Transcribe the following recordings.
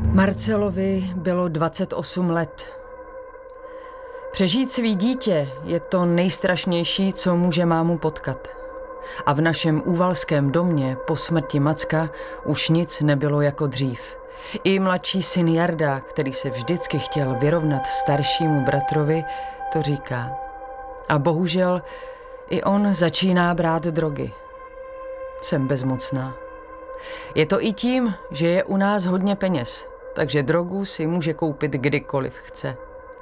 Marcelovi bylo 28 let. Přežít svý dítě je to nejstrašnější, co může mámu potkat. A v našem úvalském domě po smrti Macka už nic nebylo jako dřív. I mladší syn Jarda, který se vždycky chtěl vyrovnat staršímu bratrovi, to říká. A bohužel i on začíná brát drogy. Jsem bezmocná. Je to i tím, že je u nás hodně peněz, takže drogu si může koupit kdykoliv chce.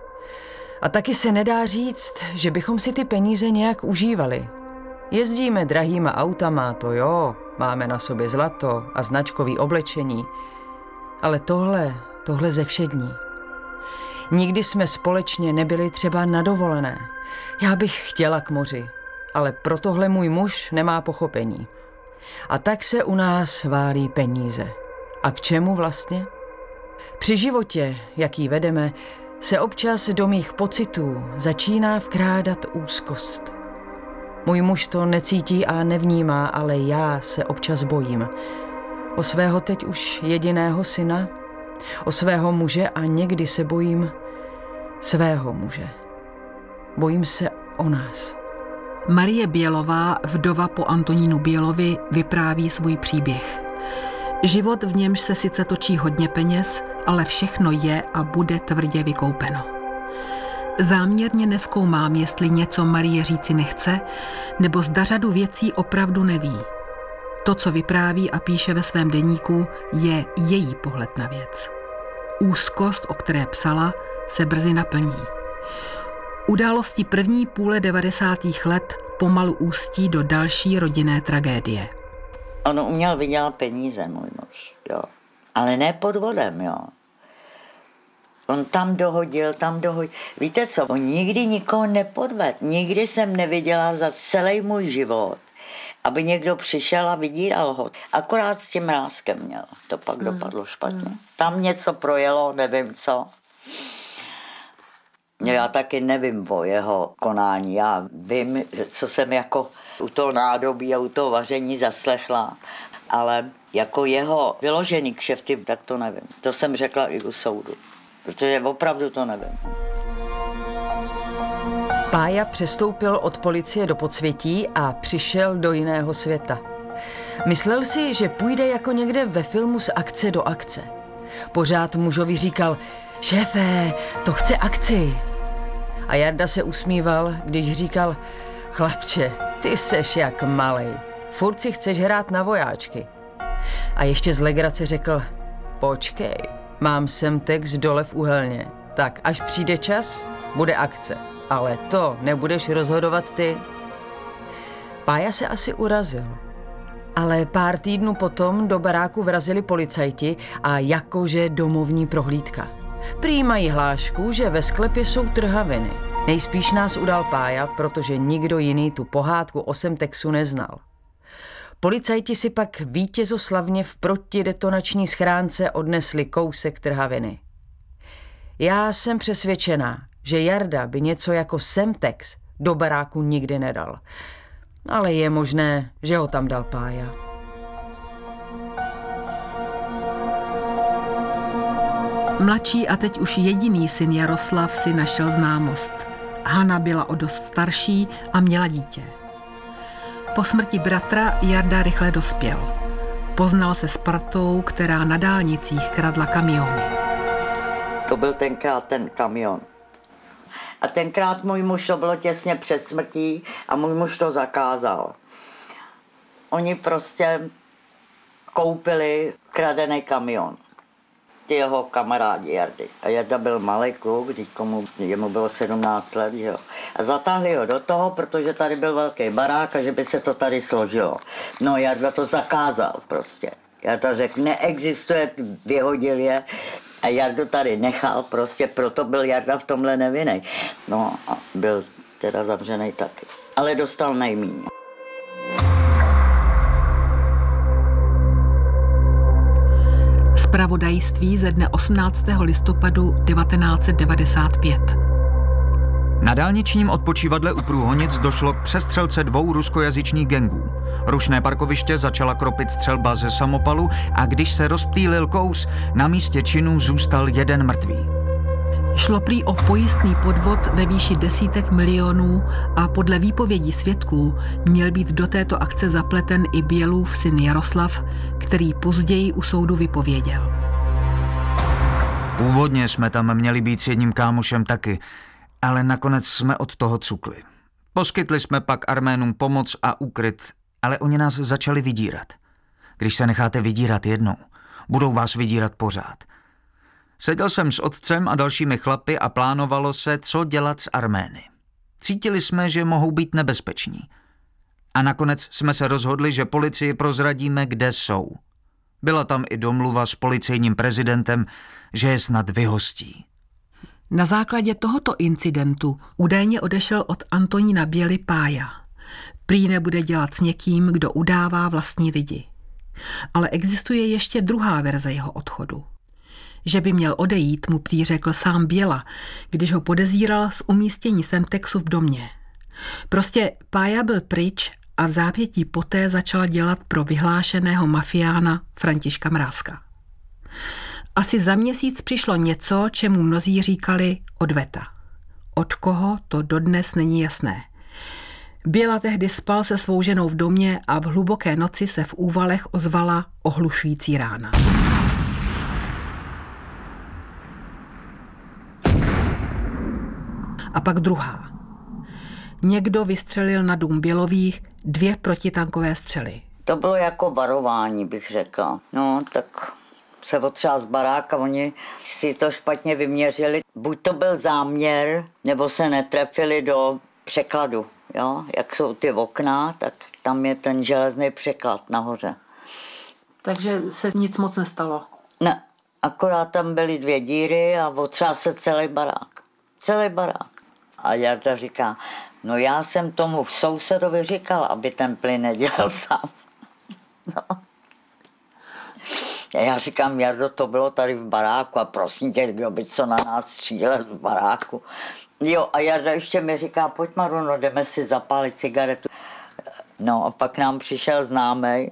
A taky se nedá říct, že bychom si ty peníze nějak užívali. Jezdíme drahýma autama, to jo, máme na sobě zlato a značkový oblečení, ale tohle ze všední. Nikdy jsme společně nebyli třeba na dovolené. Já bych chtěla k moři, ale pro tohle můj muž nemá pochopení. A tak se u nás válí peníze. A k čemu vlastně? Při životě, jaký vedeme, se občas do mých pocitů začíná vkrádat úzkost. Můj muž to necítí a nevnímá, ale já se občas bojím. O svého teď už jediného syna, o svého muže a někdy se bojím svého muže. Bojím se o nás. Marie Bělová, vdova po Antonínu Bělovi, vypráví svůj příběh. Život, v němž se sice točí hodně peněz, ale všechno je a bude tvrdě vykoupeno. Záměrně nezkoumám, jestli něco Marie říci nechce, nebo zda řadu věcí opravdu neví. To, co vypráví a píše ve svém deníku, je její pohled na věc. Úzkost, o které psala, se brzy naplní. Události první půle 90. let pomalu ústí do další rodinné tragédie. On uměl vydělat peníze, můj muž, jo. Ale ne podvodem, jo. On tam dohodil. Víte co, on nikdy nikoho nepodvedl. Nikdy jsem neviděla za celý můj život, aby někdo přišel a vydíral ho. Akorát s tím Mrázkem měl. To pak dopadlo špatně. Tam něco projelo, nevím co. Já taky nevím o jeho konání. Já vím, co jsem jako u toho nádobí a u toho vaření zaslechla, ale jako jeho vyložený kšefty, tak to nevím. To jsem řekla i u soudu, protože opravdu to nevím. Pája přestoupil od policie do podsvětí a přišel do jiného světa. Myslel si, že půjde jako někde ve filmu z akce do akce. Pořád mužovi říkal: šéfe, to chce akci. A Jarda se usmíval, když říkal: chlapče, ty seš jak malej, furt si chceš hrát na vojáčky. A ještě z legrace řekl: počkej, mám sem text dole v Uhelně, tak až přijde čas, bude akce, ale to nebudeš rozhodovat ty. Pája se asi urazil. Ale pár týdnů potom do baráku vrazili policajti a jakože domovní prohlídka. Prý mají hlášku, že ve sklepě jsou trhaviny. Nejspíš nás udal Pája, protože nikdo jiný tu pohádku o Semtexu neznal. Policajti si pak vítězoslavně v protidetonační schránce odnesli kousek trhaviny. Já jsem přesvědčená, že Jarda by něco jako Semtex do baráku nikdy nedal. Ale je možné, že ho tam dal Pája. Mladší a teď už jediný syn Jaroslav si našel známost. Hana byla o dost starší a měla dítě. Po smrti bratra Jarda rychle dospěl. Poznal se s partou, která na dálnicích kradla kamiony. To byl tenkrát ten kamion. A tenkrát můj muž, to bylo těsně před smrtí a můj muž to zakázal. Oni prostě koupili kradený kamion. Ty jeho kamarádi Jardy. A Jarda byl malý kluk, jemu bylo 17 let, že jo. A zatáhli ho do toho, protože tady byl velký barák a že by se to tady složilo. No Jarda to zakázal prostě. Jarda řekl, neexistuje, vyhodil je. A Jardu tady nechal prostě, proto byl Jarda v tomhle nevinnej. No a byl teda zavřený taky. Ale dostal nejmíň. Zpravodajství ze dne 18. listopadu 1995. Na dálničním odpočívadle u Průhonic došlo k přestřelce 2 ruskojazyčných gangů. Rušné parkoviště začala kropit střelba ze samopalu a když se rozptýlil kous, na místě činu zůstal 1 mrtvý. Šlo prý o pojistný podvod ve výši desítek milionů a podle výpovědí svědků měl být do této akce zapleten i Bělův syn Jaroslav, který později u soudu vypověděl. Původně jsme tam měli být s jedním kámošem taky, ale nakonec jsme od toho cukli. Poskytli jsme pak Arménům pomoc a úkryt, ale oni nás začali vydírat. Když se necháte vydírat jednou, budou vás vydírat pořád. Seděl jsem s otcem a dalšími chlapy a plánovalo se, co dělat s Armény. Cítili jsme, že mohou být nebezpeční. A nakonec jsme se rozhodli, že policii prozradíme, kde jsou. Byla tam i domluva s policejním prezidentem, že je snad vyhostí. Na základě tohoto incidentu údajně odešel od Antonína Běly Pája. Prý nebude dělat s někým, kdo udává vlastní lidi. Ale existuje ještě druhá verze jeho odchodu. Že by měl odejít, mu prý řekl sám Běla, když ho podezíral z umístění Semtexu v domě. Prostě Pája byl pryč a v zápětí poté začal dělat pro vyhlášeného mafiána Františka Mrázka. Asi za měsíc přišlo něco, čemu mnozí říkali odveta. Od koho, to dodnes není jasné. Běla tehdy spal se svou ženou v domě a v hluboké noci se v Úvalech ozvala ohlušující rána. A pak druhá. Někdo vystřelil na dům Bělových 2 protitankové střely. To bylo jako varování, bych řekla. No, tak se otřás barák a oni si to špatně vyměřili. Buď to byl záměr, nebo se netrefili do překladu. Jo? Jak jsou ty okna, tak tam je ten železný překlad nahoře. Takže se nic moc nestalo? Ne, akorát tam byly 2 díry a otřás se celý barák. Celý barák. A Jarda říká, no já jsem tomu sousedovi říkal, aby ten plyn nedělal sám. No. A já říkám, Jardo, to bylo tady v baráku a prosím tě, kdo by co na nás střílel v baráku. Jo, a Jarda ještě mi říká, pojď Maruno, jdeme si zapálit cigaretu. No a pak nám přišel známej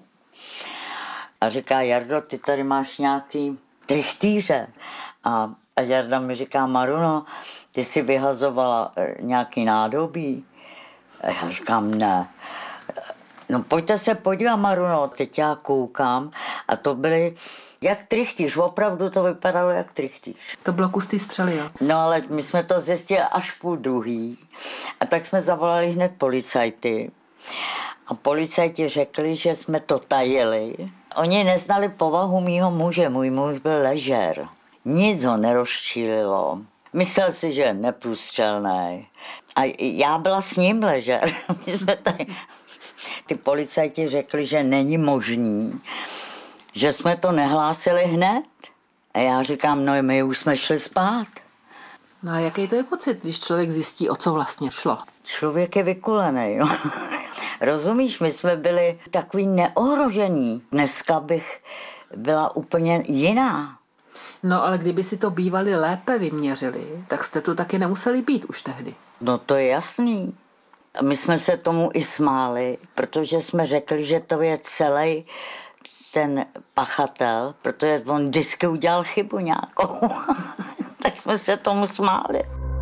a říká, Jardo, ty tady máš nějaký trichtýře. A Jarda mi říká, Maruno, ty jsi vyhazovala nějaký nádobí? A já říkám, ne. No pojďte se podívat, Maruno, teď já koukám a to byly jak trichtýř, opravdu to vypadalo jak trichtýř. To bylo kus té střely, jo? No ale my jsme to zjistili až 1:30 a tak jsme zavolali hned policajty a policajti řekli, že jsme to tajili. Oni neznali povahu mýho muže, můj muž byl ležer. Nic ho nerozčílilo. Myslel si, že je neprůstřelný. A já byla s ním ležer. My jsme tady... Ty policajti řekli, že není možný, že jsme to nehlásili hned. A já říkám, no my už jsme šli spát. No a jaký to je pocit, když člověk zjistí, o co vlastně šlo? Člověk je vykulený, jo. Rozumíš, my jsme byli takový neohrožení. Dneska bych byla úplně jiná. No ale kdyby si to bývali lépe vyměřili, tak jste tu taky nemuseli být už tehdy. No to je jasný. A my jsme se tomu i smáli, protože jsme řekli, že to je celý ten pachatel, protože on vždycky udělal chybu nějakou. Tak jsme se tomu smáli.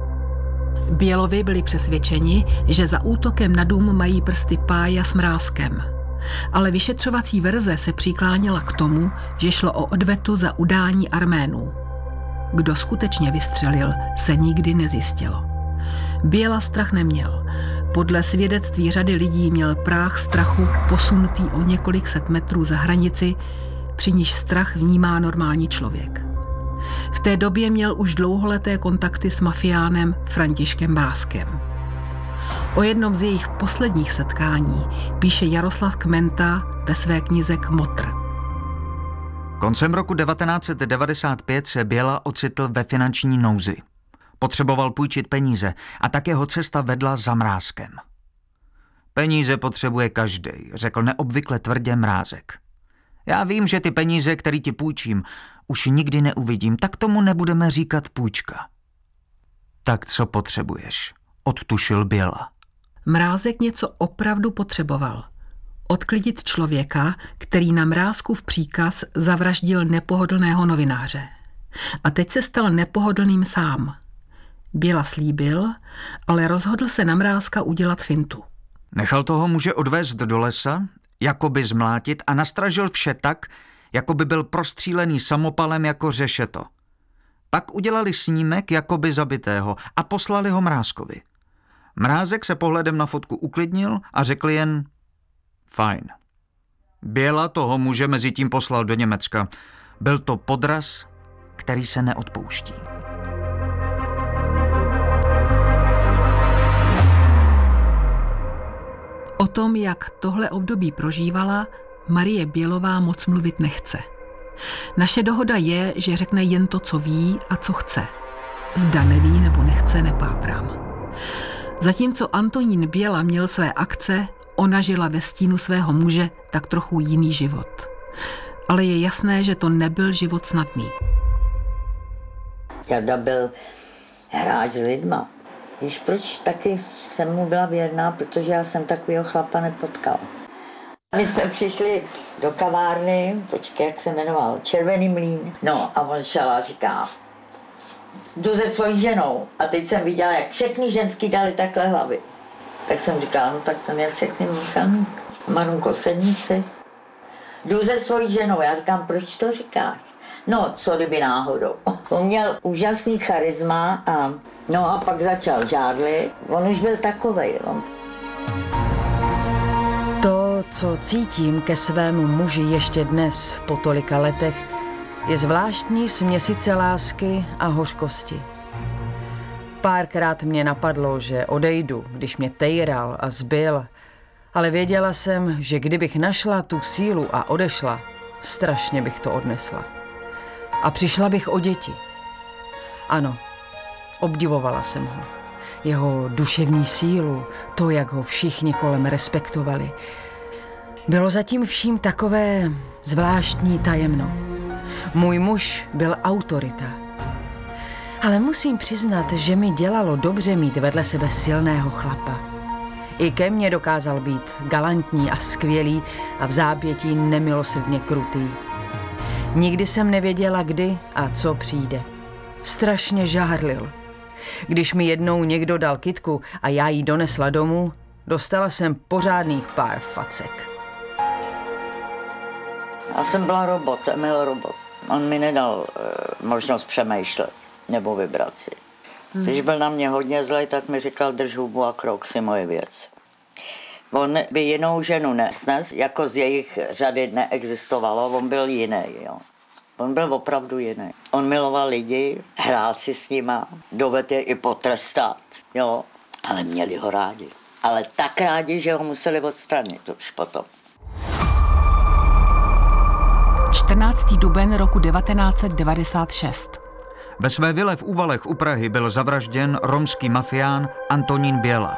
Bělovi byli přesvědčeni, že za útokem na dům mají prsty Pája s Mrázkem. Ale vyšetřovací verze se přikláněla k tomu, že šlo o odvetu za udání Arménů. Kdo skutečně vystřelil, se nikdy nezjistilo. Běla strach neměl. Podle svědectví řady lidí měl práh strachu posunutý o několik set metrů za hranici, při níž strach vnímá normální člověk. V té době měl už dlouholeté kontakty s mafiánem Františkem Mrázkem. O jednom z jejich posledních setkání píše Jaroslav Kmenta ve své knize Kmotr. Koncem roku 1995 se Běla ocitl ve finanční nouzi. Potřeboval půjčit peníze a tak jeho cesta vedla za Mrázkem. Peníze potřebuje každej, řekl neobvykle tvrdě Mrázek. Já vím, že ty peníze, které ti půjčím, už nikdy neuvidím, tak tomu nebudeme říkat půjčka. Tak co potřebuješ? odtušil Běla. Mrázek něco opravdu potřeboval. Odklidit člověka, který na Mrázkův příkaz zavraždil nepohodlného novináře. A teď se stal nepohodlným sám. Běla slíbil, ale rozhodl se na Mrázka udělat fintu. Nechal toho muže odvést do lesa, jakoby zmlátit a nastražil vše tak, jakoby byl prostřílený samopalem jako řešeto. Pak udělali snímek jakoby zabitého a poslali ho Mrázkovi. Mrázek se pohledem na fotku uklidnil a řekl jen fajn. Běla toho muže mezi tím poslal do Německa. Byl to podraz, který se neodpouští. O tom, jak tohle období prožívala, Marie Bělová moc mluvit nechce. Naše dohoda je, že řekne jen to, co ví a co chce. Zda neví nebo nechce, nepátrám. Zatímco Antonín Běla měl své akce, ona žila ve stínu svého muže tak trochu jiný život. Ale je jasné, že to nebyl život snadný. Jarda byl hráč s lidma. Víš, proč taky jsem mu byla věrná? Protože já jsem takového chlapa nepotkal. My jsme přišli do kavárny, počkej, jak se jmenoval, Červený mlýn. No a on šel a říká, jdu se svojí ženou. A teď jsem viděla, jak všechny ženský dali takhle hlavy. Tak jsem říkala, no tak ten je všechny musel mít. Marunko, sedni si. Jdu se svojí ženou. Já říkám, proč to říkáš? No, co kdyby náhodou. On měl úžasný charisma a pak začal žádlit. On už byl takovej. To, co cítím ke svému muži ještě dnes, po tolika letech, je zvláštní směsice lásky a hořkosti. Párkrát mě napadlo, že odejdu, když mě tejral a zbyl, ale věděla jsem, že kdybych našla tu sílu a odešla, strašně bych to odnesla. A přišla bych o děti. Ano, obdivovala jsem ho. Jeho duševní sílu, to, jak ho všichni kolem respektovali. Bylo zatím vším takové zvláštní tajemno. Můj muž byl autorita. Ale musím přiznat, že mi dělalo dobře mít vedle sebe silného chlapa. I ke mně dokázal být galantní a skvělý a v zápětí nemilosrdně krutý. Nikdy jsem nevěděla, kdy a co přijde. Strašně žárlil. Když mi jednou někdo dal kytku a já ji donesla domů, dostala jsem pořádných pár facek. Já jsem byla robot, Emil robot. On mi nedal možnost přemýšlet nebo vybrat si. Když byl na mě hodně zlej, tak mi říkal, drž hubu a krok si moje věc. On by jinou ženu nesnes, jako z jejich řady neexistovalo, on byl jiný, jo. On byl opravdu jiný. On miloval lidi, hrál si s nima, dovedl je i potrestat, jo, ale měli ho rádi. Ale tak rádi, že ho museli odstranit už potom. 14. duben roku 1996. Ve své vile v Úvalech u Prahy byl zavražděn romský mafián Antonín Běla.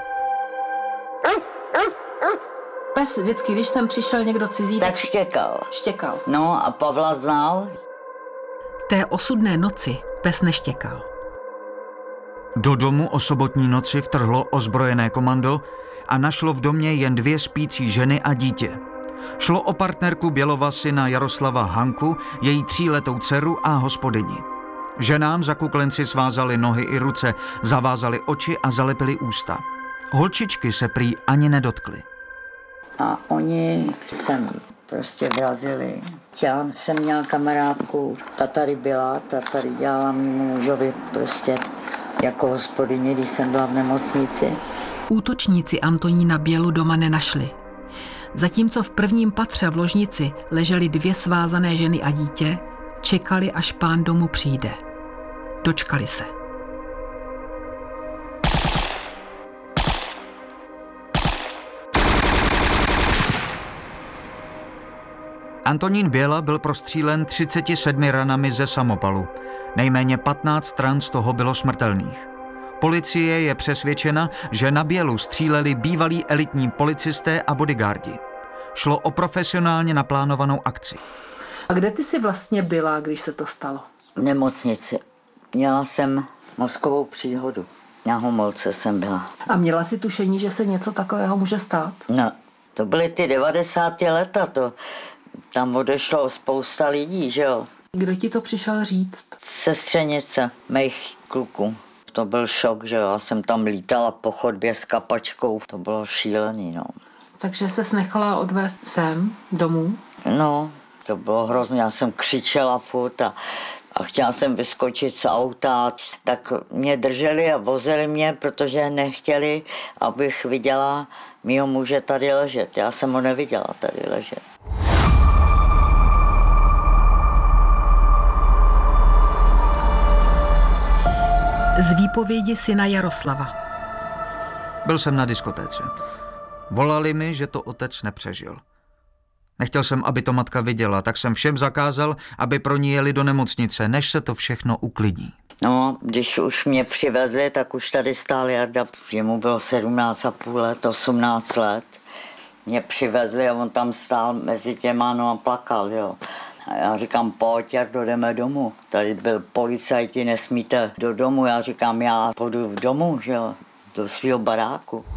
Pes vždycky, když jsem přišel někdo cizí, tak štěkal. No a Pavla znal. Té osudné noci pes neštěkal. Do domu o sobotní noci vtrhlo ozbrojené komando a našlo v domě jen 2 spící ženy a dítě. Šlo o partnerku Bělova syna Jaroslava Hanku, její 3letou dceru a hospodyni. Ženám za kuklenci svázali nohy i ruce, zavázali oči a zalepili ústa. Holčičky se prý ani nedotkly. A oni sem prostě vrazili. Já jsem měla kamarádku, ta tady byla, ta tady dělala mému mužovi prostě jako hospodyně, když jsem byla v nemocnici. Útočníci Antonína Bělu doma nenašli. Zatímco v prvním patře v ložnici ležely 2 svázané ženy a dítě, čekali, až pán domů přijde. Dočkali se. Antonín Běla byl prostřílen 37 ranami ze samopalu. Nejméně 15 ran z toho bylo smrtelných. Policie je přesvědčena, že na Bělu stříleli bývalí elitní policisté a bodyguardi. Šlo o profesionálně naplánovanou akci. A kde ty jsi vlastně byla, když se to stalo? V nemocnici. Měla jsem mozkovou příhodu. Na Homolce jsem byla. A měla si tušení, že se něco takového může stát? No, to byly ty 90. leta, tam odešlo spousta lidí, že jo. Kdo ti to přišel říct? Sestřenice mých kluků. To byl šok, že jo. Já jsem tam lítala po chodbě s kapačkou. To bylo šílený, no. Takže ses nechala odvést sem, domů? No, to bylo hrozně. Já jsem křičela furt a chtěla jsem vyskočit z auta. Tak mě drželi a vozili mě, protože nechtěli, abych viděla mýho muže tady ležet. Já jsem ho neviděla tady ležet. Z výpovědi syna Jaroslava. Byl jsem na diskotéce. Volali mi, že to otec nepřežil. Nechtěl jsem, aby to matka viděla, tak jsem všem zakázal, aby pro ní jeli do nemocnice, než se to všechno uklidní. No, když už mě přivezli, tak už tady stál Jarda. Jemu bylo 17,5 let, 18 let. Mě přivezli a on tam stál mezi těma, no a plakal, jo. A já říkám, pojď, Jardo, jdeme domů. Tady byl policajti, nesmíte do domu. Já říkám, já půjdu domů, že jo, do svého baráku.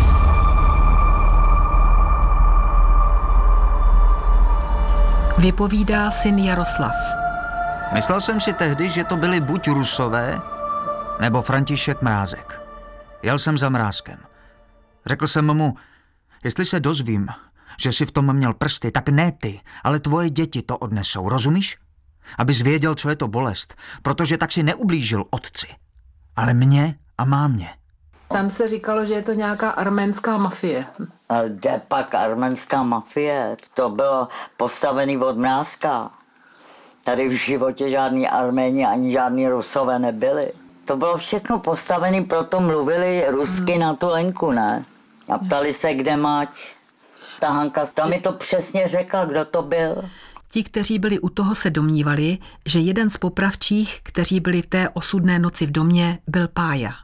Vypovídá syn Jaroslav. Myslel jsem si tehdy, že to byli buď Rusové, nebo František Mrázek. Jel jsem za Mrázkem. Řekl jsem mu, jestli se dozvím, že jsi v tom měl prsty, tak ne ty, ale tvoje děti to odnesou, rozumíš? Abys věděl, co je to bolest, protože tak si neublížil otci, ale mě a mámě. Tam se říkalo, že je to nějaká arménská mafie. A kde pak arménská mafie? To bylo postavený od Mrázka. Tady v životě žádný Arméni ani žádný Rusové nebyli. To bylo všechno postavené, proto mluvili rusky na tu Lenku, ne? A ptali se, kde mať. Ta Hanka, tam mi to přesně řekla, kdo to byl. Ti, kteří byli u toho, se domnívali, že jeden z popravčích, kteří byli té osudné noci v domě, byl Pája.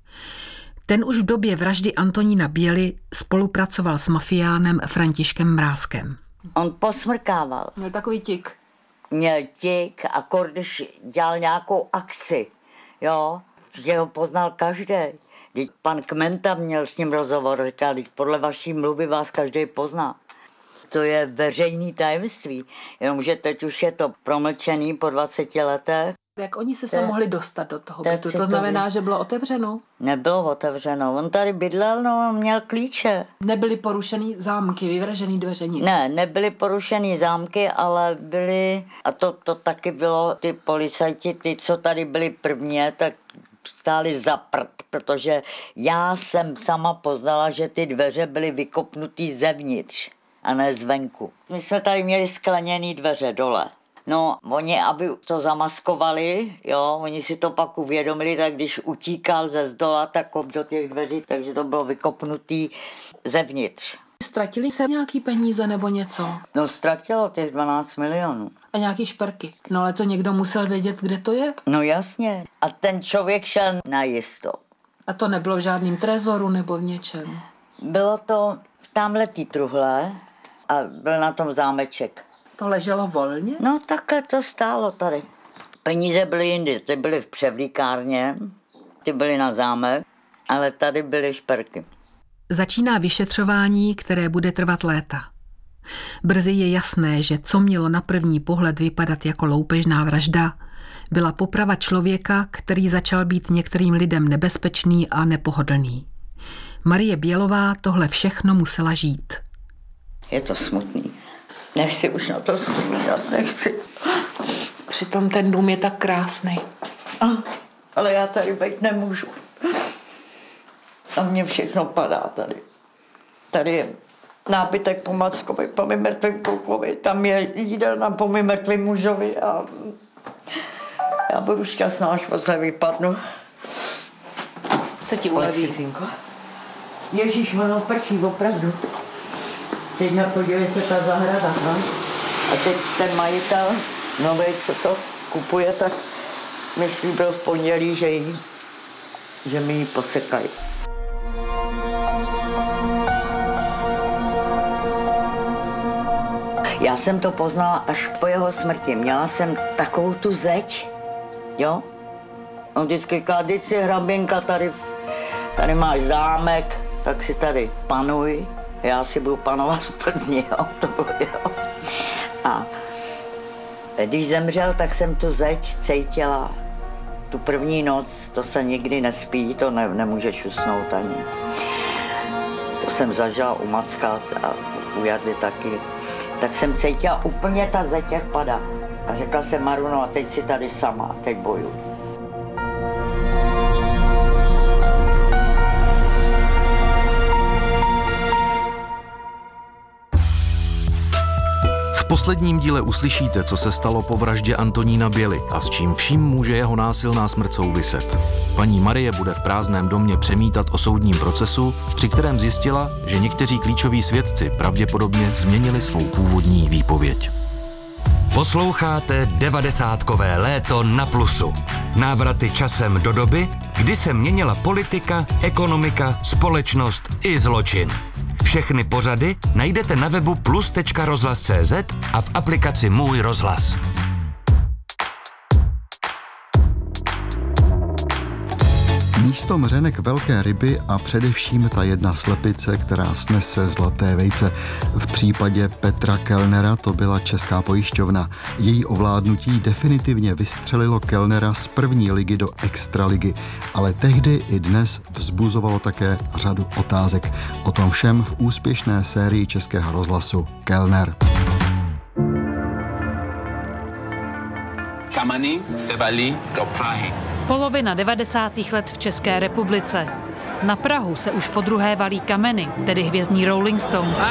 Ten už v době vraždy Antonína Běly spolupracoval s mafiánem Františkem Mrázkem. On posmrkával. Měl takový tik. Měl tik a když dělal nějakou akci, jo, že ho poznal každý. Když pan Kmenta měl s ním rozhovor, říkal, podle vaší mluvy vás každý pozná. To je veřejný tajemství, jenomže teď už je to promlčený po 20 letech. Jak oni se mohli dostat do toho bytu? To znamená, že bylo otevřeno? Nebylo otevřeno. On tady bydlel, no, měl klíče. Nebyly porušený zámky, vyvražený dveře, nic? Ne, nebyly porušený zámky, ale byly, a to taky bylo, ty policajti, ty, co tady byli prvně, tak stáli za prd, protože já jsem sama poznala, že ty dveře byly vykopnutý zevnitř a ne zvenku. My jsme tady měli skleněné dveře dole. No, oni, aby to zamaskovali, jo, oni si to pak uvědomili, tak když utíkal ze zdola, tak do těch dveří, takže to bylo vykopnutý zevnitř. Ztratili se nějaký peníze nebo něco? No, ztratilo těch 12 milionů. A nějaký šperky. No ale to někdo musel vědět, kde to je? No jasně. A ten člověk šel na jisto. A to nebylo v žádném trezoru nebo v něčem? Bylo to v tamhletý truhle a byl na tom zámeček. To leželo volně? No takhle to stálo tady. Peníze byly jindy, ty byly v převlíkárně, ty byly na zámek, ale tady byly šperky. Začíná vyšetřování, které bude trvat léta. Brzy je jasné, že co mělo na první pohled vypadat jako loupežná vražda, byla poprava člověka, který začal být některým lidem nebezpečný a nepohodlný. Marie Bělová tohle všechno musela žít. Je to smutný. Nechci už na to vzpomínat, nechci. Přitom ten dům je tak krásný. Ale já tady být nemůžu. A mně všechno padá tady. Tady je nábytek po Mackovi, po mým mrtvým klukovi, tam je jídelna po mým mrtvým mužovi a já budu šťastná, až odsaď vypadnu. Co ti uleví, Finko? Ježíš, ono prší, opravdu. Teď podívej se ta zahrada, no? A teď ten majitel, nový, co to kupuje, tak myslí, byl v pondělí, že mi ji posekají. Já jsem to poznala až po jeho smrti. Měla jsem takovou tu zeď, jo? On vždycky říkal, vždyť si hraběnka tady tady máš zámek, tak si tady panuj, já si budu panovat v Plzni, jo, to bylo, jo. A když zemřel, tak jsem tu zeď cítila. Tu první noc, to se nikdy nespí, to nemůžeš usnout ani. To jsem zažila u Mackat a u Jardy taky. Tak jsem cítila úplně ta zeď, jak padá. A řekla jsem Maruno, a teď si tady sama, teď bojuj. V posledním díle uslyšíte, co se stalo po vraždě Antonína Běly a s čím vším může jeho násilná smrt souviset. Paní Marie bude v prázdném domě přemítat o soudním procesu, při kterém zjistila, že někteří klíčoví svědci pravděpodobně změnili svou původní výpověď. Posloucháte 90kové léto na Plusu. Návraty časem do doby, kdy se měnila politika, ekonomika, společnost i zločin. Všechny pořady najdete na webu plus.rozhlas.cz a v aplikaci Můj rozhlas. Místo mřenek velké ryby a především ta jedna slepice, která snese zlaté vejce. V případě Petra Kellnera to byla Česká pojišťovna. Její ovládnutí definitivně vystřelilo Kellnera z první ligy do extraligy. Ale tehdy i dnes vzbuzovalo také řadu otázek. O tom všem v úspěšné sérii Českého rozhlasu Kellner. Kameny se valí do Prahy. Polovina 90. let v České republice. Na Prahu se už po druhé valí kameny, tedy hvězdní Rolling Stones.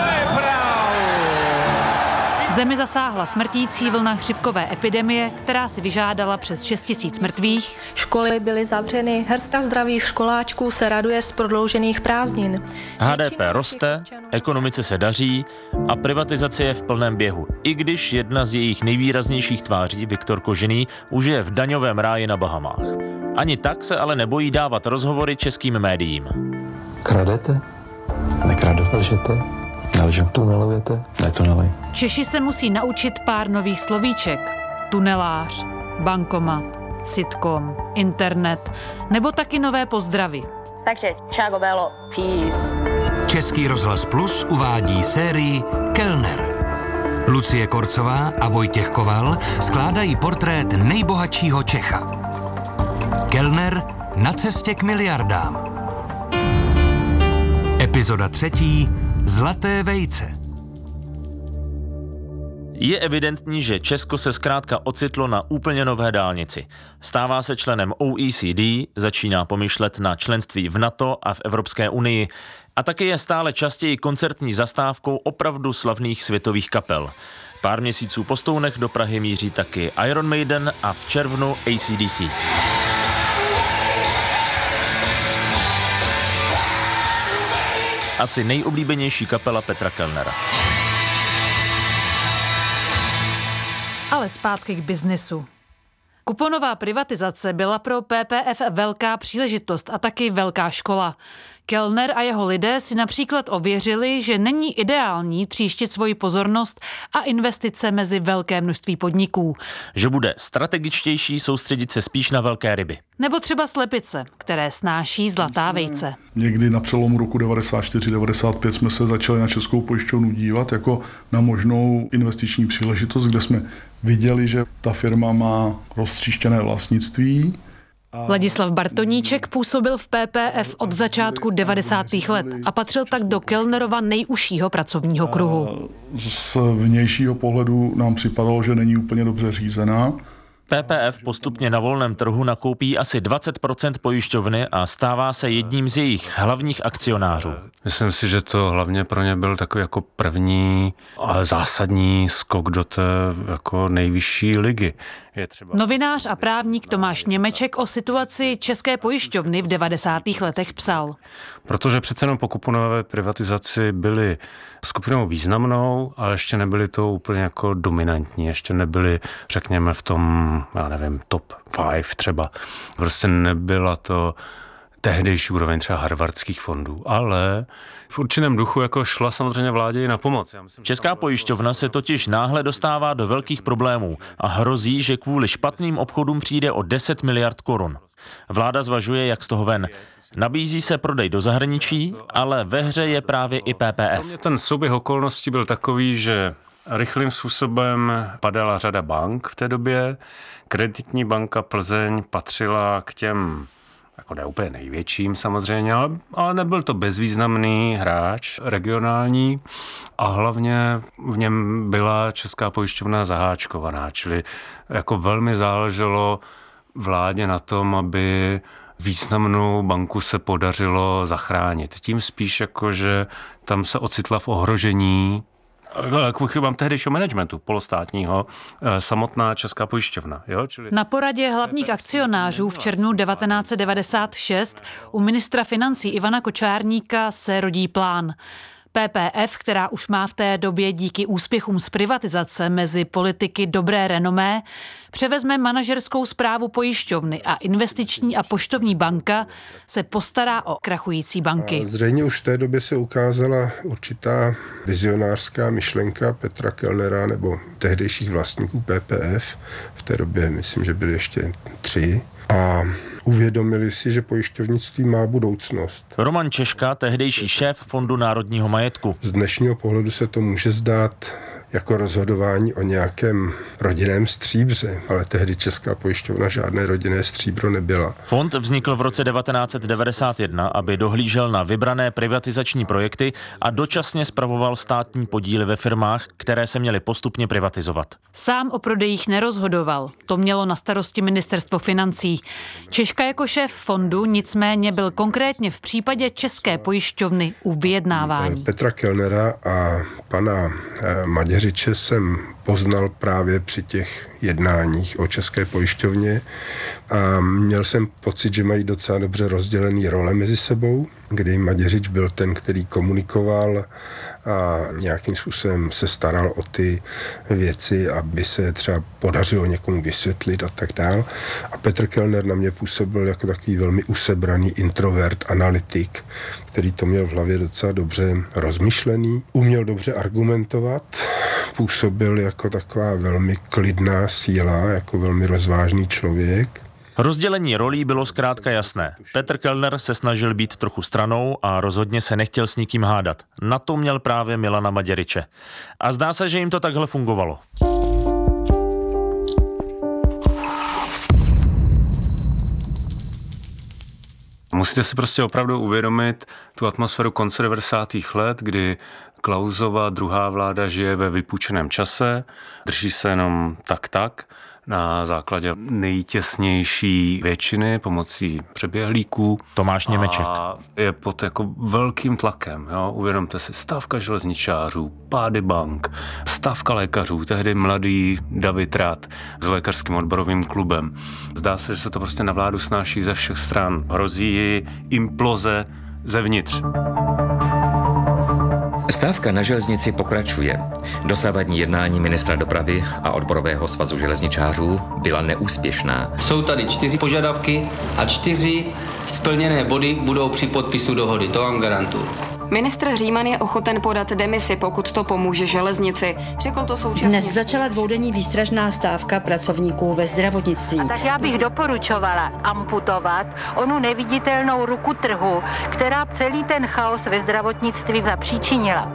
Zemi zasáhla smrtící vlna chřipkové epidemie, která si vyžádala přes 6 000 mrtvých. Školy byly zavřeny, hrstka zdravých školáčků se raduje z prodloužených prázdnin. HDP roste, ekonomice se daří a privatizace je v plném běhu. I když jedna z jejich nejvýraznějších tváří, Viktor Kožený, už je v daňovém ráji na Bahamách. Ani tak se ale nebojí dávat rozhovory českým médiím. Kradete? Nekradu. Lžete? Nelžem. Tunelujete? Netunelej. Češi se musí naučit pár nových slovíček. Tunelář, bankomat, sitcom, internet, nebo taky nové pozdravy. Takže čau, Belo, peace. Český rozhlas Plus uvádí sérii Kellner. Lucie Korcová a Vojtěch Koval skládají portrét nejbohatšího Čecha. Kellner na cestě k miliardám. Epizoda 3. Zlaté vejce. Je evidentní, že Česko se zkrátka ocitlo na úplně nové dálnici. Stává se členem OECD, začíná pomýšlet na členství v NATO a v Evropské unii a taky je stále častěji koncertní zastávkou opravdu slavných světových kapel. Pár měsíců po Stounech do Prahy míří taky Iron Maiden a v červnu AC/DC. Asi nejoblíbenější kapela Petra Kellnera. Ale zpátky k biznesu. Kuponová privatizace byla pro PPF velká příležitost a taky velká škola. Kellner a jeho lidé si například ověřili, že není ideální tříštit svoji pozornost a investice mezi velké množství podniků. Že bude strategičtější soustředit se spíš na velké ryby. Nebo třeba slepice, které snáší zlatá vejce. Někdy na přelomu roku 94-95 jsme se začali na Českou pojišťovnu dívat jako na možnou investiční příležitost, kde jsme viděli, že ta firma má roztříštěné vlastnictví. Ladislav Bartoníček působil v PPF od začátku 90. let a patřil tak do Kellnerova nejužšího pracovního kruhu. Z vnějšího pohledu nám připadalo, že není úplně dobře řízená. PPF postupně na volném trhu nakoupí asi 20% pojišťovny a stává se jedním z jejich hlavních akcionářů. Myslím si, že to hlavně pro ně byl takový jako první zásadní skok do té jako nejvyšší ligy. Novinář a právník Tomáš Němeček o situaci České pojišťovny v 90. letech psal. Protože přece jenom po kuponové privatizaci byli skupinou významnou, ale ještě nebyli to úplně jako dominantní, ještě nebyli, řekněme, v tom, já nevím, top 5 třeba. Prostě nebyla to tehdejší úroveň třeba harvardských fondů, ale v určitém duchu jako šla samozřejmě vládě i na pomoc. Česká pojišťovna se totiž náhle dostává do velkých problémů a hrozí, že kvůli špatným obchodům přijde o 10 miliard korun. Vláda zvažuje, jak z toho ven. Nabízí se prodej do zahraničí, ale ve hře je právě i PPF. Ten souběh okolností byl takový, že rychlým způsobem padala řada bank v té době. Kreditní banka Plzeň patřila k těm jako ne úplně největším samozřejmě, ale nebyl to bezvýznamný hráč regionální a hlavně v něm byla Česká pojišťovna zaháčkovaná, čili jako velmi záleželo vládě na tom, aby významnou banku se podařilo zachránit. Tím spíš jako, že tam se ocitla v ohrožení kvůli chybám tehdejšího managementu polostátního samotná Česká pojišťovna. Jo? Čili... Na poradě hlavních akcionářů v červnu 1996 u ministra financí Ivana Kočárníka se rodí plán. PPF, která už má v té době díky úspěchům z privatizace mezi politiky dobré renomé, převezme manažerskou správu pojišťovny a investiční a poštovní banka se postará o krachující banky. A zřejmě už v té době se ukázala určitá vizionářská myšlenka Petra Kellnera nebo tehdejších vlastníků PPF. V té době myslím, že byly ještě 3. A uvědomili si, že pojišťovnictví má budoucnost. Roman Češka, tehdejší šéf Fondu národního majetku. Z dnešního pohledu se to může zdát jako rozhodování o nějakém rodinném stříbře, ale tehdy Česká pojišťovna žádné rodinné stříbro nebyla. Fond vznikl v roce 1991, aby dohlížel na vybrané privatizační projekty a dočasně spravoval státní podíly ve firmách, které se měly postupně privatizovat. Sám o prodejích nerozhodoval, to mělo na starosti ministerstvo financí. Češka jako šéf fondu nicméně byl konkrétně v případě České pojišťovny u vyjednávání. Petra Kellnera a pana Maděřiče jsem poznal právě při těch jednáních o České pojišťovně a měl jsem pocit, že mají docela dobře rozdělený role mezi sebou, kdy Maděřič byl ten, který komunikoval a nějakým způsobem se staral o ty věci, aby se třeba podařilo někomu vysvětlit a tak dál. A Petr Kellner na mě působil jako takový velmi usebraný introvert, analytik, který to měl v hlavě docela dobře rozmyšlený, uměl dobře argumentovat, působil jako taková velmi klidná síla, jako velmi rozvážný člověk. Rozdělení rolí bylo zkrátka jasné. Petr Kellner se snažil být trochu stranou a rozhodně se nechtěl s nikým hádat. Na to měl právě Milana Maděryče. A zdá se, že jim to takhle fungovalo. Musíte si prostě opravdu uvědomit tu atmosféru konce 90. let, kdy Klausova druhá vláda žije ve vypůjčeném čase, drží se jenom tak na základě nejtěsnější většiny pomocí přeběhlíků. Tomáš Němeček. A je pod jako velkým tlakem. Jo? Uvědomte si, stávka železničářů, pády bank, stávka lékařů, tehdy mladý David Rath s lékařským odborovým klubem. Zdá se, že se to prostě na vládu snáší ze všech stran. Hrozí ji imploze zevnitř. Stávka na železnici pokračuje. Dosavadní jednání ministra dopravy a odborového svazu železničářů byla neúspěšná. Jsou tady 4 požadavky a 4 splněné body budou při podpisu dohody, to vám garantuju. Ministr Říman je ochoten podat demisi, pokud to pomůže železnici. Řekl to současně. Dnes začala dvoudenní výstražná stávka pracovníků ve zdravotnictví. A tak já bych doporučovala amputovat onu neviditelnou ruku trhu, která celý ten chaos ve zdravotnictví zapříčinila.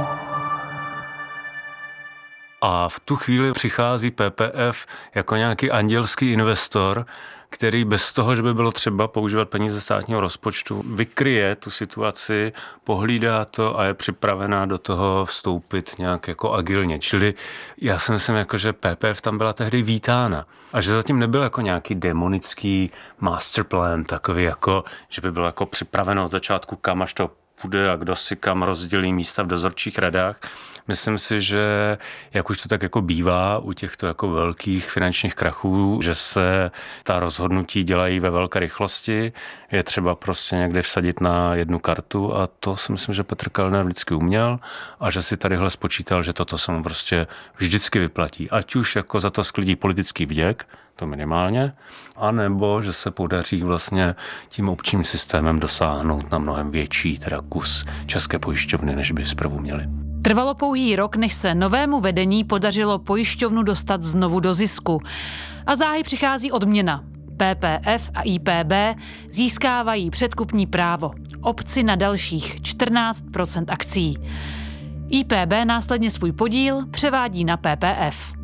A v tu chvíli přichází PPF jako nějaký andělský investor, který bez toho, že by bylo třeba používat peníze státního rozpočtu, vykryje tu situaci, pohlídá to a je připravená do toho vstoupit nějak jako agilně. Čili já si myslím, jako, že PPF tam byla tehdy vítána. A že zatím nebyl jako nějaký demonický masterplan, takový jako, že by bylo jako připraveno od začátku, kam až to půjde a kdo si kam rozdělí místa v dozorčích radách. Myslím si, že jak už to tak jako bývá u těchto jako velkých finančních krachů, že se ta rozhodnutí dělají ve velké rychlosti, je třeba prostě někde vsadit na jednu kartu a to si myslím, že Petr Kellner vždycky uměl a že si tadyhle spočítal, že toto se mu prostě vždycky vyplatí. Ať už jako za to sklidí politický vděk, to minimálně, anebo že se podaří vlastně tím opčním systémem dosáhnout na mnohem větší teda kus České pojišťovny, než by zprvu měli. Trvalo pouhý rok, než se novému vedení podařilo pojišťovnu dostat znovu do zisku. A záhy přichází odměna. PPF a IPB získávají předkupní právo. Obci na dalších 14% akcií. IPB následně svůj podíl převádí na PPF.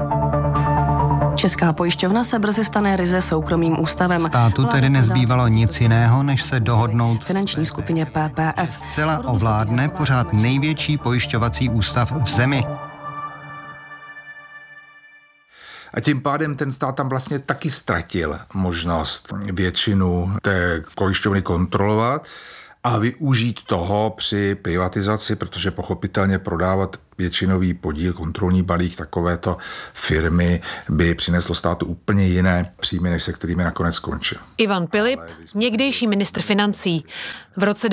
Česká pojišťovna se brzy stane ryze soukromým ústavem. Státu tedy nezbývalo nic jiného, než se dohodnout finanční skupině PPF. Zcela ovládne pořád největší pojišťovací ústav v zemi. A tím pádem ten stát tam vlastně taky ztratil možnost většinu té pojišťovny kontrolovat a využít toho při privatizaci, protože pochopitelně prodávat většinový podíl, kontrolní balík takovéto firmy by přineslo státu úplně jiné příjmy, než se kterými nakonec skončil. Ivan Pilip, někdejší ministr financí. V roce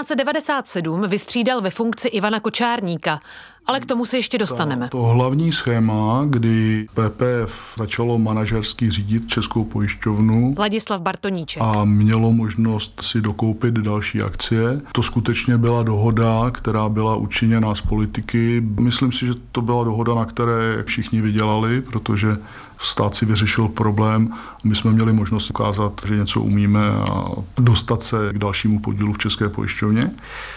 1997 vystřídal ve funkci Ivana Kočárníka, ale k tomu se ještě dostaneme. To hlavní schéma, kdy PPF začalo manažersky řídit Českou pojišťovnu Ladislav Bartoníček a mělo možnost si dokoupit další akcie. To skutečně byla dohoda, která byla učiněna z politiky. Myslím si, že to byla dohoda, na které všichni vydělali, protože stát si vyřešil problém. My jsme měli možnost ukázat, že něco umíme a dostat se k dalšímu podílu v České pojišťovně.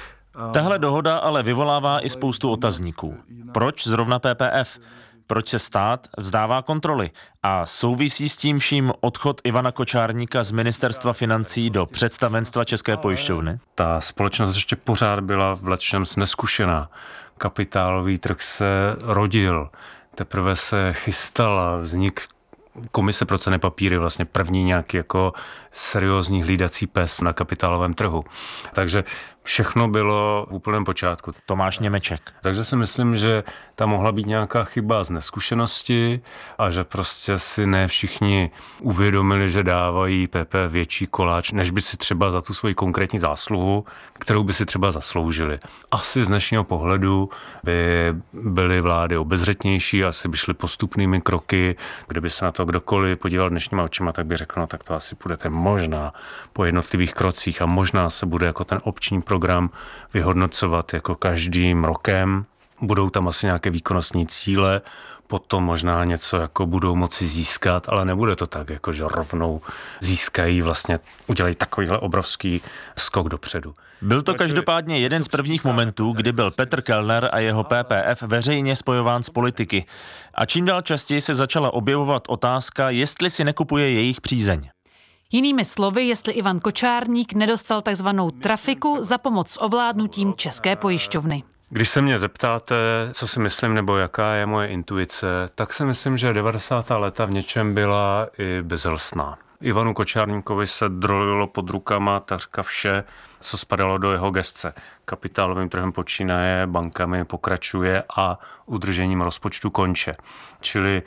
Tahle dohoda ale vyvolává i spoustu otazníků. Proč zrovna PPF? Proč se stát vzdává kontroly? A souvisí s tím vším odchod Ivana Kočárníka z ministerstva financí do představenstva České pojišťovny? Ta společnost ještě pořád byla v lecčems neskušená. Kapitálový trh se rodil. Teprve se chystala vznik Komise pro cenné papíry, vlastně první nějaký jako seriózní hlídací pes na kapitálovém trhu. Takže všechno bylo v úplném počátku. Tomáš Němeček. Takže si myslím, že tam mohla být nějaká chyba z neskušenosti a že prostě si ne všichni uvědomili, že dávají PP větší koláč, než by si třeba za tu svoji konkrétní zásluhu, kterou by si třeba zasloužili. Asi z dnešního pohledu by byly vlády obezřetnější, asi by šly postupnými kroky. Kdyby se na to kdokoliv podíval dnešníma očima, tak by řekl, no tak to asi půjdete možná po jednotlivých krocích a možná se bude jako ten opční program vyhodnocovat jako každým rokem. Budou tam asi nějaké výkonnostní cíle, potom možná něco jako budou moci získat, ale nebude to tak, jako že rovnou získají, vlastně udělají takovýhle obrovský skok dopředu. Byl to každopádně jeden z prvních momentů, kdy byl Petr Kellner a jeho PPF veřejně spojován s politiky. A čím dál častěji se začala objevovat otázka, jestli si nekupuje jejich přízeň. Jinými slovy, jestli Ivan Kočárník nedostal takzvanou trafiku za pomoc s ovládnutím České pojišťovny. Když se mě zeptáte, co si myslím nebo jaká je moje intuice, tak si myslím, že 90. léta v něčem byla i bezhlsná. Ivanu Kočárníkovi se drolilo pod rukama takřka vše, co spadalo do jeho gesce. Kapitálovým trhem počínaje, bankami pokračuje a udržením rozpočtu konče. Čili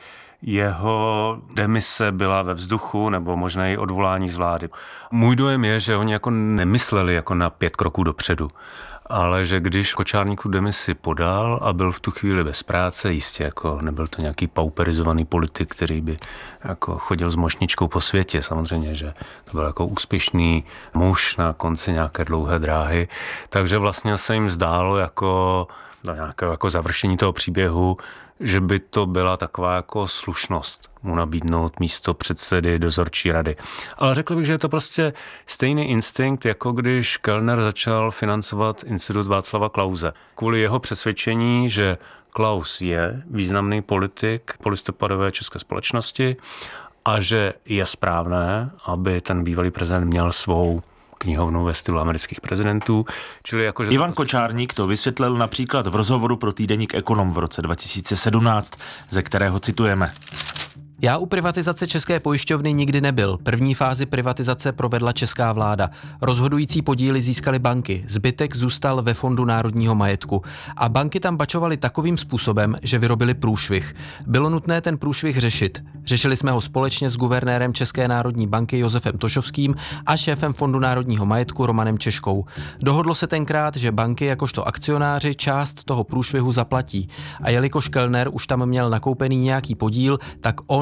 jeho demise byla ve vzduchu nebo možná i odvolání z vlády. Můj dojem je, že oni jako nemysleli jako na 5 kroků dopředu, ale že když Kočárníku demisi podal a byl v tu chvíli bez práce, jistě jako nebyl to nějaký pauperizovaný politik, který by jako chodil s mošničkou po světě, samozřejmě, že to byl jako úspěšný muž na konci nějaké dlouhé dráhy, takže vlastně se jim zdálo jako do nějakého jako završení toho příběhu, že by to byla taková jako slušnost mu nabídnout místo předsedy dozorčí rady. Ale řekl bych, že je to prostě stejný instinkt, jako když Kellner začal financovat Institut Václava Klause. Kvůli jeho přesvědčení, že Klaus je významný politik polistopadové české společnosti a že je správné, aby ten bývalý prezident měl svou knihovnu ve stylu amerických prezidentů. Čili jako, že Ivan Kočárník to vysvětlil například v rozhovoru pro týdeník Ekonom v roce 2017, ze kterého citujeme. Já u privatizace České pojišťovny nikdy nebyl. První fázi privatizace provedla česká vláda. Rozhodující podíly získaly banky, zbytek zůstal ve Fondu národního majetku. A banky tam bačovaly takovým způsobem, že vyrobili průšvih. Bylo nutné ten průšvih řešit. Řešili jsme ho společně s guvernérem České národní banky Josefem Tošovským a šéfem Fondu národního majetku Romanem Češkou. Dohodlo se tenkrát, že banky jakožto akcionáři část toho průšvihu zaplatí. A jelikož Kellner už tam měl nakoupený nějaký podíl, tak on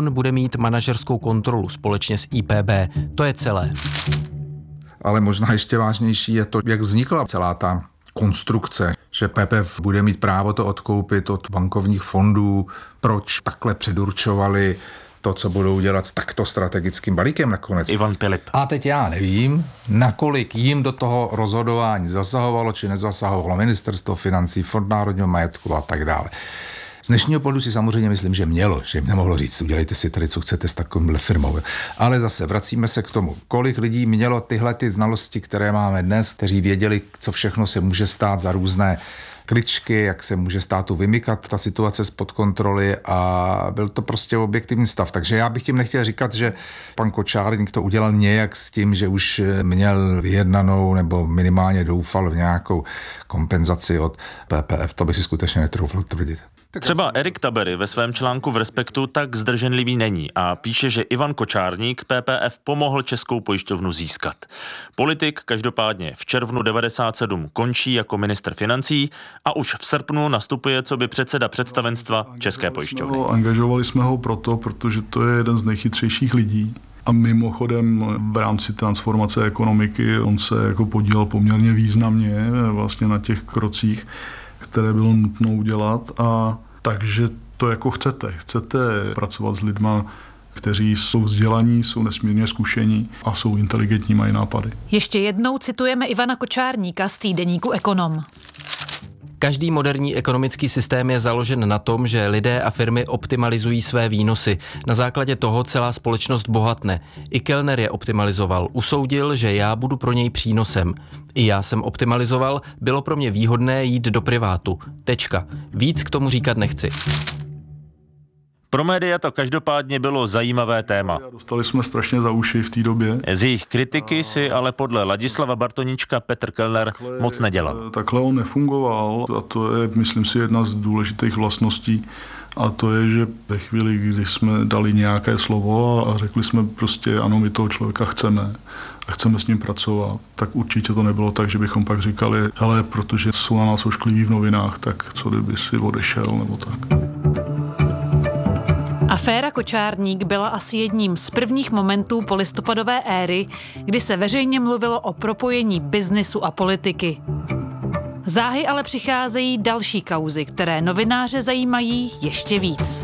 on bude mít manažerskou kontrolu společně s IPB. To je celé. Ale možná ještě vážnější je to, jak vznikla celá ta konstrukce, že PPF bude mít právo to odkoupit od bankovních fondů, proč takhle předurčovali to, co budou dělat s takto strategickým balíkem nakonec. Ivan Pilip. A teď já nevím, nakolik jim do toho rozhodování zasahovalo, či nezasahovalo Ministerstvo financí, Fond národního majetku a tak dále. Z dnešního pohledu si samozřejmě myslím, že mělo, že jim nemohlo říct, udělejte si tady, co chcete s takovýmhle firmou. Ale zase vracíme se k tomu, kolik lidí mělo tyhle ty znalosti, které máme dnes, kteří věděli, co všechno se může stát za různé kličky, jak se může státu vymykat ta situace spod kontroly a byl to prostě objektivní stav. Takže já bych tím nechtěl říkat, že pan Kočárník to udělal nějak s tím, že už měl vyjednanou nebo minimálně doufal v nějakou kompenzaci od PPF. To by si skutečně netroufl tvrdit. Třeba Erik Tabery ve svém článku v Respektu tak zdrženlivý není a píše, že Ivan Kočárník PPF pomohl Českou pojišťovnu získat. Politik každopádně v červnu 1997 končí jako ministr financí a už v srpnu nastupuje coby předseda představenstva České pojišťovny. Angažovali jsme ho proto, protože to je jeden z nejchytřejších lidí. A mimochodem v rámci transformace ekonomiky on se jako podílel poměrně významně vlastně na těch krocích, které bylo nutno udělat, a takže to jako chcete pracovat s lidma, kteří jsou vzdělaní, jsou nesmírně zkušení a jsou inteligentní, mají nápady. Ještě jednou citujeme Ivana Kočárníka z týdeníku Ekonom. Každý moderní ekonomický systém je založen na tom, že lidé a firmy optimalizují své výnosy. Na základě toho celá společnost bohatne. I Kellner je optimalizoval. Usoudil, že já budu pro něj přínosem. I já jsem optimalizoval, bylo pro mě výhodné jít do privátu. Tečka. Víc k tomu říkat nechci. Pro média to každopádně bylo zajímavé téma. Dostali jsme strašně za uši v té době. Z jejich kritiky si ale podle Ladislava Bartoníčka Petr Kellner moc nedělal. Takhle on nefungoval a to je, myslím si, jedna z důležitých vlastností. A to je, že ve chvíli, kdy jsme dali nějaké slovo a řekli jsme prostě ano, my toho člověka chceme a chceme s ním pracovat, tak určitě to nebylo tak, že bychom pak říkali, hele, protože jsou na nás oškliví v novinách, tak co kdyby si odešel nebo tak. Aféra Kočárník byla asi jedním z prvních momentů polistopadové éry, kdy se veřejně mluvilo o propojení biznisu a politiky. Záhy ale přicházejí další kauzy, které novináře zajímají ještě víc.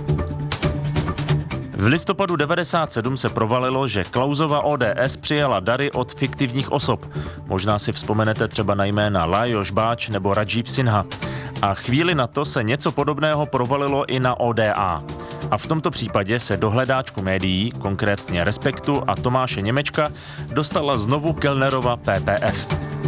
V listopadu 1997 se provalilo, že Klausova ODS přijala dary od fiktivních osob. Možná si vzpomenete třeba na jména Lajos Báč nebo Rajiv Sinha. A chvíli na to se něco podobného provalilo i na ODA. A v tomto případě se do hledáčku médií, konkrétně Respektu a Tomáše Němečka, dostala znovu Kellnerova PPF.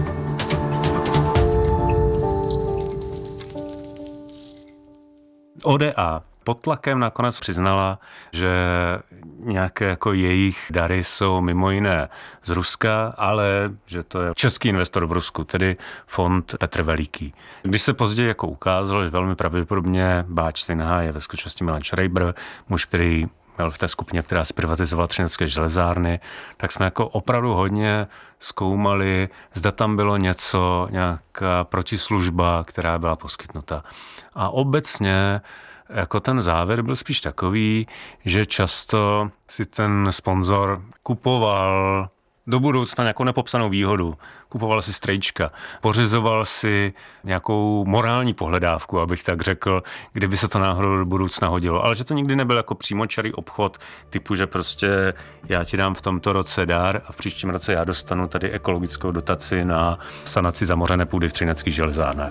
ODA pod tlakem nakonec přiznala, že nějaké jako jejich dary jsou mimo jiné z Ruska, ale že to je český investor v Rusku, tedy fond Petr Veliký. Když se později jako ukázalo, že velmi pravděpodobně Báč Sinha je ve skutečnosti Milan Schreiber, muž, který byl v té skupině, která zprivatizovala Třinecké železárny, tak jsme jako opravdu hodně zkoumali, zda tam bylo něco, nějaká protislužba, která byla poskytnuta. A obecně jako ten závěr byl spíš takový, že často si ten sponzor kupoval do budoucna nějakou nepopsanou výhodu. Kupoval si strejčka, pořizoval si nějakou morální pohledávku, abych tak řekl, kdyby se to náhodou do budoucna hodilo. Ale že to nikdy nebyl jako přímočarý obchod typu, že prostě já ti dám v tomto roce dár a v příštím roce já dostanu tady ekologickou dotaci na sanaci zamořené půdy v Třineckých železárnách.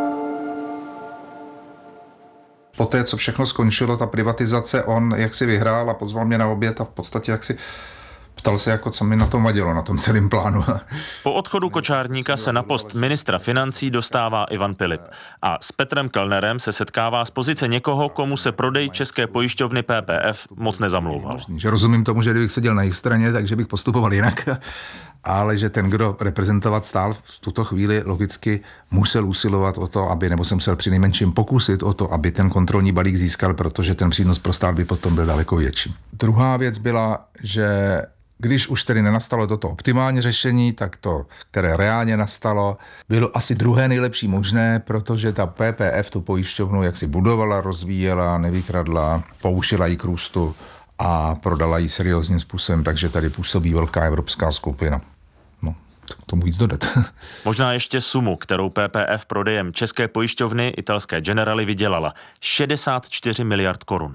Poté, co všechno skončilo, ta privatizace, on jak si vyhrál a pozval mě na oběd a v podstatě jak si ptal se, jako co mi na tom vadilo, na tom celém plánu. Po odchodu Kočárníka se na post ministra financí dostává Ivan Pilip a s Petrem Kellnerem se setkává z pozice někoho, komu se prodej České pojišťovny PPF moc nezamlouval. Že rozumím tomu, že kdybych seděl na jejich straně, takže bych postupoval jinak, ale že ten, kdo reprezentovat stál v tuto chvíli, logicky musel usilovat o to, aby, nebo se musel přinejmenším pokusit o to, aby ten kontrolní balík získal, protože ten přínos pro stát by potom byl daleko větší. Druhá věc byla, že když už tedy nenastalo toto optimální řešení, tak to, které reálně nastalo, bylo asi druhé nejlepší možné, protože ta PPF tu pojišťovnu jaksi budovala, rozvíjela, nevykradla, pouštěla ji k růstu a prodala ji seriózním způsobem, takže tady působí velká evropská skupina. No, k tomu víc dodat. Možná ještě sumu, kterou PPF prodejem české pojišťovny italské Generali vydělala. 64 miliard korun.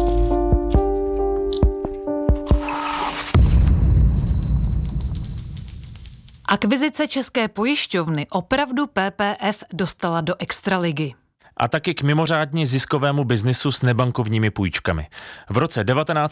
Akvizice české pojišťovny opravdu PPF dostala do extraligy. A taky k mimořádně ziskovému biznisu s nebankovními půjčkami. V roce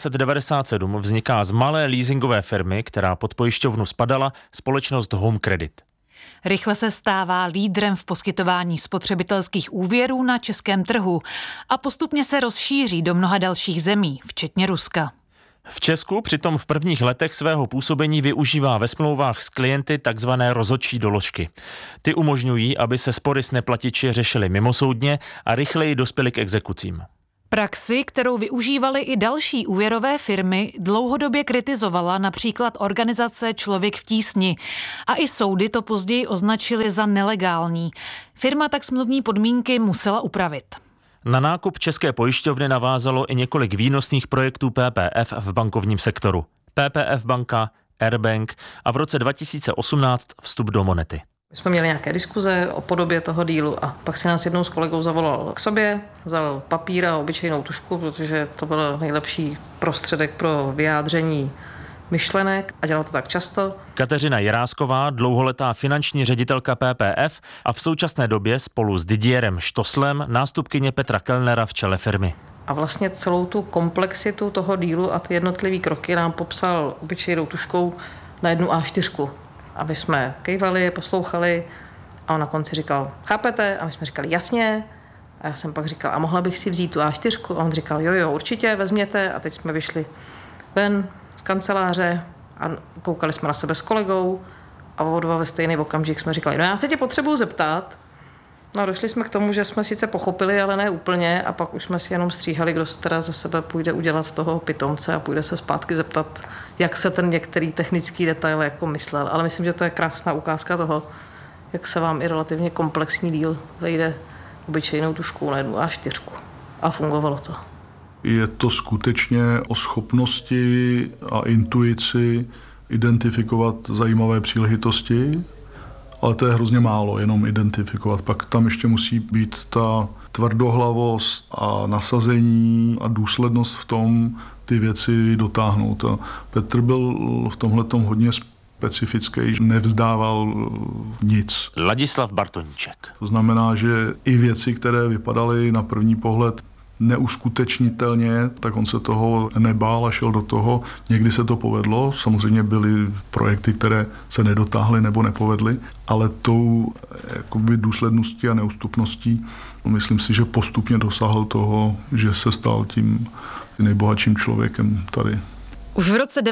1997 vzniká z malé leasingové firmy, která pod pojišťovnu spadala, společnost Home Credit. Rychle se stává lídrem v poskytování spotřebitelských úvěrů na českém trhu a postupně se rozšíří do mnoha dalších zemí, včetně Ruska. V Česku přitom v prvních letech svého působení využívá ve smlouvách s klienty takzvané rozhodčí doložky. Ty umožňují, aby se spory s neplatiči řešily mimosoudně a rychleji dospěly k exekucím. Praxi, kterou využívaly i další úvěrové firmy, dlouhodobě kritizovala například organizace Člověk v tísni a i soudy to později označily za nelegální. Firma tak smluvní podmínky musela upravit. Na nákup české pojišťovny navázalo i několik výnosných projektů PPF v bankovním sektoru. PPF banka, Airbank a v roce 2018 vstup do Monety. My jsme měli nějaké diskuze o podobě toho dílu a pak si nás jednou s kolegou zavolal k sobě, vzal papír a obyčejnou tužku, protože to byl nejlepší prostředek pro vyjádření myšlenek a dělal to tak často. Kateřina Jirásková, dlouholetá finanční ředitelka PPF a v současné době spolu s Didierem Štoslem nástupkyně Petra Kellnera v čele firmy. A vlastně celou tu komplexitu toho dílu a ty jednotlivé kroky nám popsal obyčejnou tužkou na jednu A4. A my jsme kejvali, poslouchali a on na konci říkal, chápete? A my jsme říkali, jasně. A já jsem pak říkal, a mohla bych si vzít tu A4? A on říkal, jo, určitě, vezměte. A teď jsme vyšli ven z kanceláře a koukali jsme na sebe s kolegou a oba ve stejný okamžik jsme říkali, no já se tě potřebuji zeptat. No a došli jsme k tomu, že jsme sice pochopili, ale ne úplně a pak už jsme si jenom stříhali, kdo teda za sebe půjde udělat toho pitomce a půjde se zpátky zeptat, jak se ten některý technický detail jako myslel. Ale myslím, že to je krásná ukázka toho, jak se vám i relativně komplexní díl vejde obyčejnou tužkou na jednu A4. A fungovalo to. Je to skutečně o schopnosti a intuici identifikovat zajímavé příležitosti, ale to je hrozně málo, jenom identifikovat. Pak tam ještě musí být ta tvrdohlavost a nasazení a důslednost v tom ty věci dotáhnout. A Petr byl v tomhletom hodně specifický, nevzdával nic. Ladislav Bartoníček. To znamená, že i věci, které vypadaly na první pohled neuskutečnitelně, tak on se toho nebál a šel do toho. Někdy se to povedlo, samozřejmě byly projekty, které se nedotáhly nebo nepovedly, ale tou jakoby důsledností a neústupností myslím si, že postupně dosáhl toho, že se stal tím nejbohatším člověkem tady. Už v roce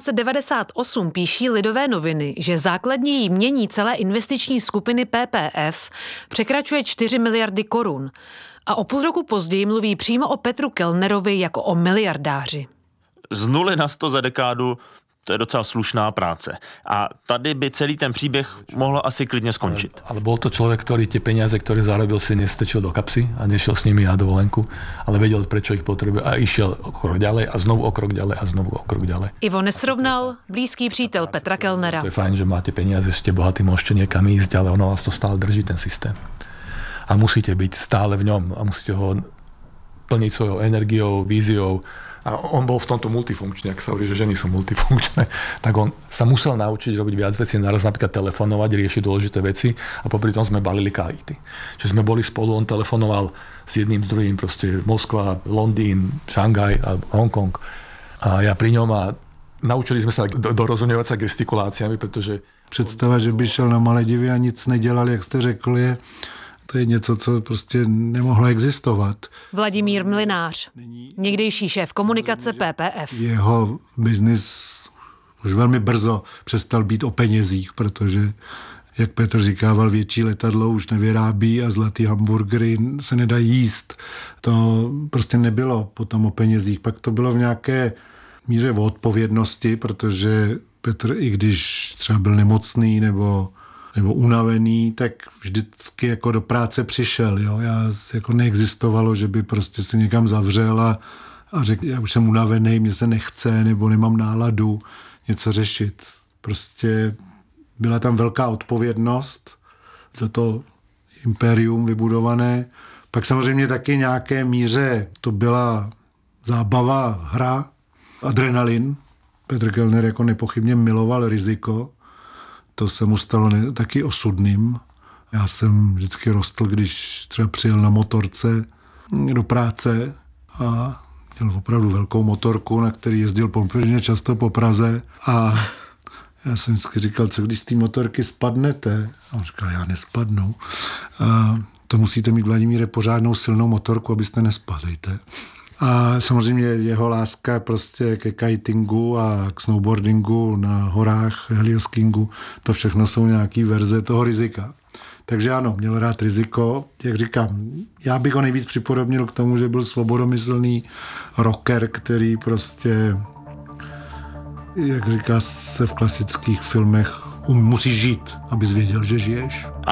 1998 píší Lidové noviny, že základní jmění celé investiční skupiny PPF překračuje 4 miliardy korun. A o půl roku později mluví přímo o Petru Kellnerovi jako o miliardáři. Z 0 na 100 za dekádu, to je docela slušná práce. A tady by celý ten příběh mohl asi klidně skončit. Ale bol to človek, ktorý tie peniaze, ktoré zarobil, si nestečil do kapsy a nešiel s nimi na dovolenku, ale vedel, prečo ich potrebuje a išiel o krok ďalej a znovu o krok ďalej a znovu o krok ďalej. Ivo Nesrovnal, blízký přítel Petra Kellnera. To je fajn, že máte peniaze, ste bohatí, môžete niekam ísť, ale ono vás to stále drží ten systém. A musíte byť stále v ňom a musíte ho plniť svojou energiou, víziou. A on bol v tomto multifunkčný, ak sa hovorí, že ženy sú multifunkčné, tak on sa musel naučiť robiť viac vecí, naraz napríklad telefonovať, riešiť dôležité veci a popri tom sme balili kajty. Čiže sme boli spolu, on telefonoval s jedným, s druhým, proste Moskva, Londýn, Šangaj a Hongkong. A ja pri ňom a naučili sme sa dorozumievať sa gestikuláciami, protože... Představa, že by šel na Maledivy a nic nedělal, jak jste řekl, to je něco, co prostě nemohlo existovat. Vladimír Mlynář, někdejší šéf komunikace PPF. Jeho biznis už velmi brzo přestal být o penězích, protože, jak Petr říkával, větší letadlo už nevyrábí a zlatý hamburgery se nedají jíst. To prostě nebylo potom o penězích. Pak to bylo v nějaké míře o odpovědnosti, protože Petr, i když třeba byl nemocný nebo unavený, tak vždycky jako do práce přišel. Jo? Jako neexistovalo, že by prostě se někam zavřel a a řekl, já už jsem unavený, mě se nechce, nebo nemám náladu něco řešit. Prostě byla tam velká odpovědnost za to impérium vybudované. Pak samozřejmě taky nějaké míře to byla zábava, hra, adrenalin. Petr Kellner jako nepochybně miloval riziko. To se mu stalo taky osudným. Já jsem vždycky rostl, když třeba přijel na motorce do práce a měl opravdu velkou motorku, na který jezdil poměrně často po Praze a já jsem vždycky říkal, co když z té motorky spadnete? A on říkal, já nespadnu. To musíte mít, Vladimíre, pořádnou silnou motorku, abyste nespadejte. A samozřejmě jeho láska prostě ke kitingu a k snowboardingu na horách, helioskingu, to všechno jsou nějaký verze toho rizika. Takže ano, měl rád riziko. Jak říkám, já bych ho nejvíc připodobnil k tomu, že byl svobodomyslný rocker, který prostě, jak říká se v klasických filmech, musíš žít, abys věděl, že žiješ.